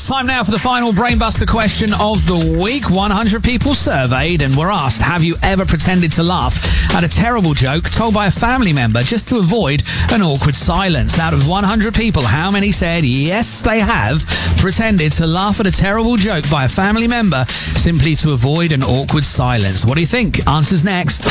Time now for the final Brainbuster question of the week. 100 people surveyed and were asked, have you ever pretended to laugh at a terrible joke told by a family member just to avoid an awkward silence? Out of 100 people, how many said yes, they have pretended to laugh at a terrible joke by a family member simply to avoid an awkward silence? What do you think? Answers next.